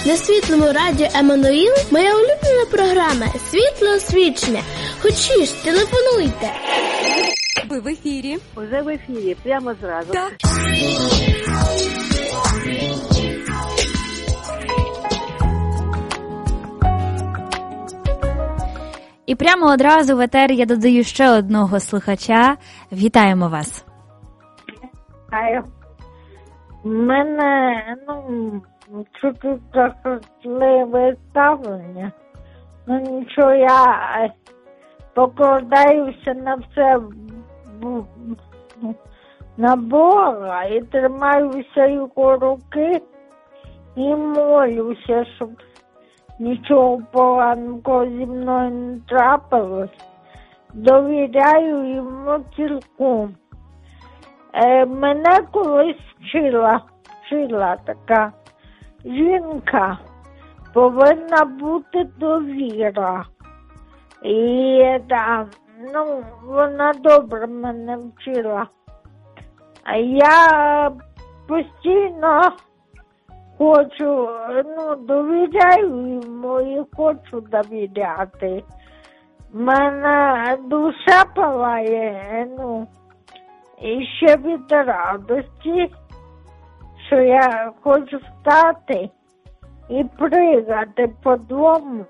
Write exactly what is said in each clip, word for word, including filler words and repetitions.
На Світлому радіо Еммануїл моя улюблена програма «Світле освічення». Хочеш, телефонуйте. Ви в ефірі. Уже в ефірі, прямо зразу. Так. І прямо одразу в етер я додаю ще одного слухача. Вітаємо вас. Вітаю. У мене, ну, чуть-чуть жахливе ставлення. Ну, нічого, я покладаюся на все на Бога і тримаюся його руки і молюся, щоб нічого поганого зі мною не трапилось. Довіряю йому цілком. Е, мене колись вчила, вчила така жінка, повинна бути довіра. І да, ну, вона добре мене вчила. А я постійно хочу, ну, довіряю йому і хочу довіряти. В мене душа палає, ну, і ще від радості, що я хочу встати і пригати по дому,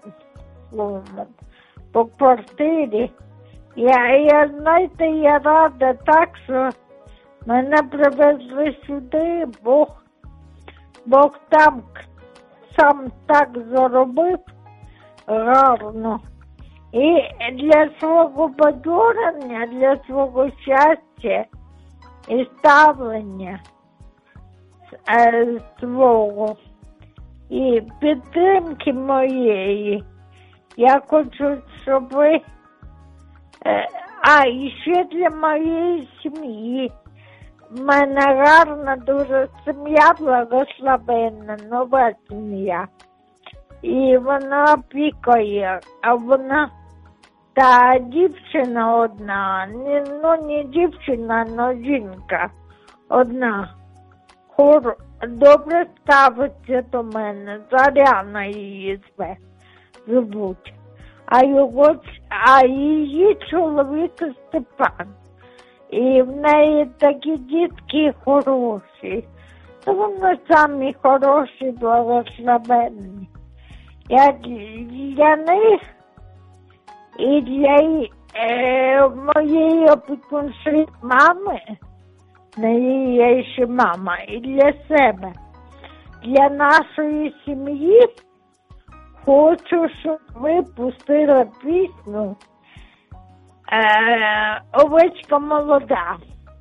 по квартирі. Я, я, знаєте, я рада так, що мене привезли сюди, Бог, Бог там сам так заробив гарно. І для свого бадьорення, для свого щастя і ставлення е, свого і підтримки моєї, я хочу, щоб ви, е, а, і ще для моєї сім'ї. В мене гарна дуже сім'я, благословенна, нова сім'я. І вона опікує, а вона, та дівчина одна, не, ну не дівчина, але жінка одна, хор, добре ставиться до мене, Заряна її зве, звуть, а, його, а її чоловік Степан. І в неї такі дітки хороші, то вони самі хороші, благословенні. Я для них і для е, моєї опікуншої мами, не її ще мама, і для себе, для нашої сім'ї хочу, щоб ви пустили пісню е, «Овечка молода»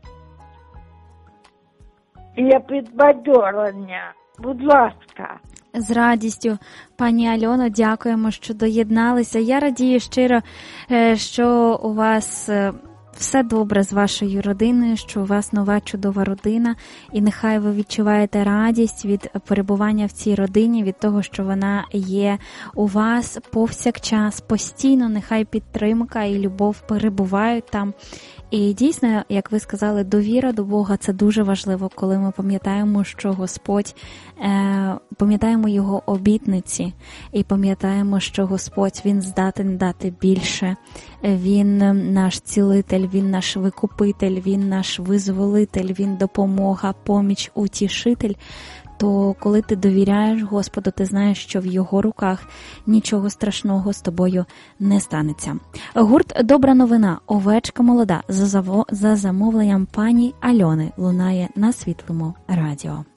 для підбадьорення. Будь ласка. З радістю, пані Альоно, дякуємо, що доєдналися. Я радію щиро, що у вас все добре з вашою родиною, що у вас нова чудова родина, і нехай ви відчуваєте радість від перебування в цій родині, від того, що вона є у вас повсякчас, постійно, нехай підтримка і любов перебувають там. І дійсно, як ви сказали, довіра до Бога – це дуже важливо, коли ми пам'ятаємо, що Господь, е, пам'ятаємо Його обітниці і пам'ятаємо, що Господь, Він здатен дати більше. Він наш цілитель, Він наш викупитель, Він наш визволитель, Він допомога, поміч, утішитель. То коли ти довіряєш Господу, ти знаєш, що в Його руках нічого страшного з тобою не станеться. Гурт «Добра новина. Овечка молода» за замовленням пані Альони лунає на Світлому радіо.